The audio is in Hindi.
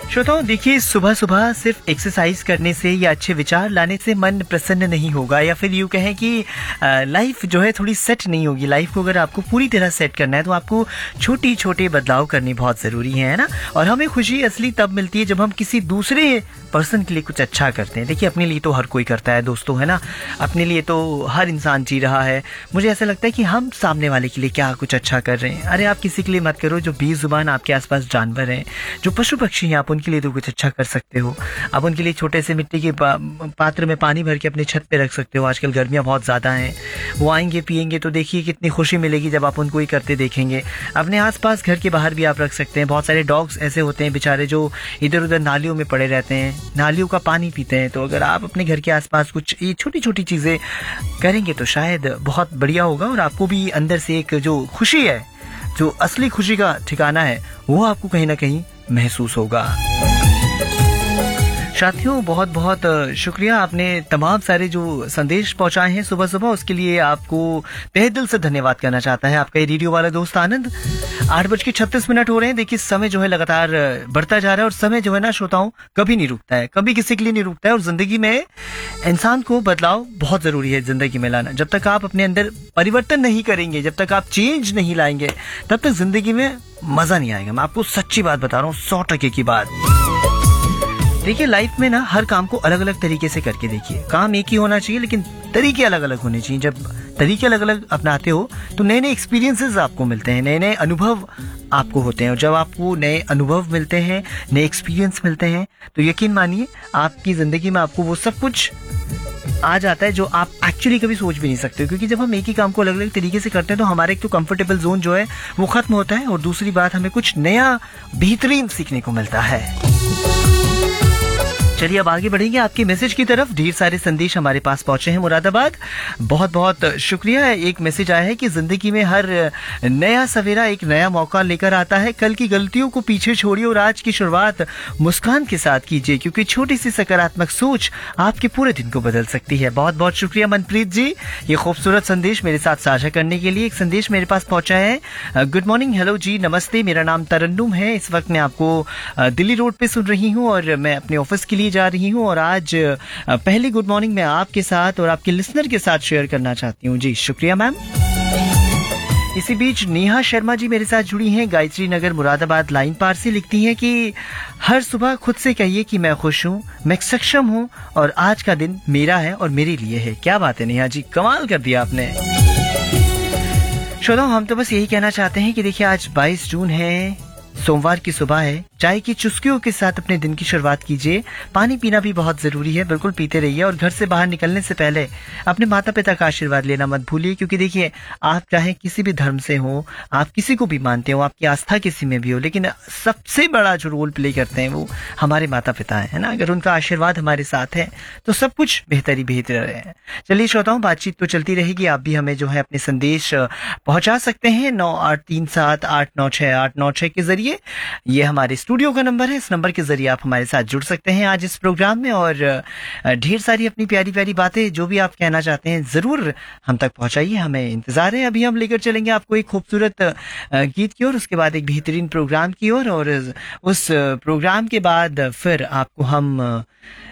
श्रोताओं देखिए, सुबह सुबह सिर्फ एक्सरसाइज करने से या अच्छे विचार लाने से मन प्रसन्न नहीं होगा, या फिर यूँ कहें कि लाइफ जो है थोड़ी सेट नहीं होगी। लाइफ को अगर आपको पूरी तरह सेट करना है तो आपको छोटी छोटे बदलाव करने बहुत ज़रूरी है ना। और हमें खुशी असली तब मिलती है जब हम किसी दूसरे पर्सन के लिए कुछ अच्छा करते हैं। देखिए, अपने लिए तो हर कोई करता है दोस्तों, है ना। अपने लिए तो हर इंसान जी रहा है। मुझे ऐसा लगता है कि हम सामने वाले के लिए क्या कुछ अच्छा कर रहे हैं। अरे आप किसी के लिए मत करो, जो बेजुबान आपके आसपास जानवर हैं, जो पशु पक्षी हैं, आप उनके लिए तो कुछ अच्छा कर सकते हो। आप उनके लिए छोटे से मिट्टी के पात्र में पानी भर के अपने छत पे रख सकते हो। आजकल गर्मियाँ बहुत ज़्यादा हैं, वो आएंगे पिएंगे तो देखिए कितनी खुशी मिलेगी जब आप उनको ही करते देखेंगे। अपने आसपास घर के बाहर भी आप रख सकते हैं। बहुत सारे डॉग्स ऐसे होते हैं बेचारे जो इधर उधर नालियों में पड़े रहते हैं, नालियों का पानी पीते हैं। तो अगर आप अपने घर के आसपास कुछ ये छोटी छोटी चीज़ें करेंगे तो शायद बहुत बढ़िया होगा, और आपको भी अंदर से एक जो खुशी है, जो असली खुशी का ठिकाना है, वो आपको कहीं ना कहीं महसूस होगा। साथियों बहुत बहुत शुक्रिया, आपने तमाम सारे जो संदेश पहुंचाए हैं सुबह सुबह, उसके लिए आपको तहे दिल से धन्यवाद करना चाहता है आपका ये रेडियो वाला दोस्त आनंद। 8:36 हो रहे हैं। देखिए, समय जो है लगातार बढ़ता जा रहा है, और समय जो है ना श्रोताओं कभी नहीं रुकता है, कभी किसी के लिए नहीं रुकता है। और जिंदगी में इंसान को बदलाव बहुत जरूरी है जिंदगी में लाना। जब तक आप अपने अंदर परिवर्तन नहीं करेंगे, जब तक आप चेंज नहीं लाएंगे, तब तक जिंदगी में मजा नहीं आएगा। मैं आपको सच्ची बात बता रहा हूँ, 100% की बात। देखिए, लाइफ में ना हर काम को अलग अलग तरीके से करके देखिए। काम एक ही होना चाहिए, लेकिन तरीके अलग अलग होने चाहिए। जब तरीके अलग अलग अपनाते हो तो नए नए एक्सपीरियंसेस आपको मिलते हैं, नए नए अनुभव आपको होते हैं। और जब आपको नए अनुभव मिलते हैं, नए एक्सपीरियंस मिलते हैं, तो यकीन मानिए आपकी जिंदगी में आपको वो सब कुछ आ जाता है जो आप एक्चुअली कभी सोच भी नहीं सकते। क्योंकि जब हम एक ही काम को अलग अलग तरीके से करते हैं तो हमारे एक तो कंफर्टेबल जोन जो है वो खत्म होता है, और दूसरी बात हमें कुछ नया बेहतरीन सीखने को मिलता है। चलिए अब आगे बढ़ेंगे आपके मैसेज की तरफ। ढेर सारे संदेश हमारे पास पहुंचे हैं मुरादाबाद, बहुत बहुत शुक्रिया। एक मैसेज आया है कि जिंदगी में हर नया सवेरा एक नया मौका लेकर आता है। कल की गलतियों को पीछे छोड़िए और आज की शुरुआत मुस्कान के साथ कीजिए, क्योंकि छोटी सी सकारात्मक सोच आपके पूरे दिन को बदल सकती है। बहुत बहुत शुक्रिया मनप्रीत जी, ये खूबसूरत संदेश मेरे साथ साझा करने के लिए। एक संदेश मेरे पास पहुंचा है। गुड मॉर्निंग, हेलो जी, नमस्ते, मेरा नाम तरन्नुम है। इस वक्त मैं आपको दिल्ली रोड पे सुन रही हूँ और मैं अपने ऑफिस के लिए जा रही हूँ, और आज पहली गुड मॉर्निंग मैं आपके साथ और आपके लिसनर के साथ शेयर करना चाहती हूँ। जी शुक्रिया मैम। इसी बीच नेहा शर्मा जी मेरे साथ जुड़ी हैं, गायत्री नगर मुरादाबाद लाइन पार से। लिखती हैं कि हर सुबह खुद से कहिए कि मैं खुश हूँ, मैं सक्षम हूँ, और आज का दिन मेरा है और मेरे लिए है। क्या बात है नेहा जी, कमाल कर दिया आपने। श्रोताओं, हम तो बस यही कहना चाहते हैं कि देखिए, आज 22 जून है, सोमवार की सुबह है। चाय की चुस्कियों के साथ अपने दिन की शुरुआत कीजिए। पानी पीना भी बहुत जरूरी है, बिल्कुल पीते रहिए। और घर से बाहर निकलने से पहले अपने माता पिता का आशीर्वाद लेना मत भूलिए, क्योंकि देखिए, आप चाहे किसी भी धर्म से हो, आप किसी को भी मानते हो, आपकी आस्था किसी में भी हो, लेकिन सबसे बड़ा जो रोल प्ले करते हैं वो हमारे माता पिता है ना। अगर उनका आशीर्वाद हमारे साथ है तो सब कुछ बेहतर ही बेहतर है। चलिए श्रोताओं, बातचीत तो चलती रहेगी। आप भी हमें जो है अपने संदेश पहुंचा सकते हैं 9837896896 के जरिए। ये हमारे स्टूडियो का नंबर है, इस नंबर के जरिए आप हमारे साथ जुड़ सकते हैं आज इस प्रोग्राम में, और ढेर सारी अपनी प्यारी प्यारी बातें जो भी आप कहना चाहते हैं जरूर हम तक पहुंचाइए, हमें इंतजार है। अभी हम लेकर चलेंगे आपको एक खूबसूरत गीत की ओर, उसके बाद एक बेहतरीन प्रोग्राम की ओर, और उस प्रोग्राम के बाद फिर आपको हम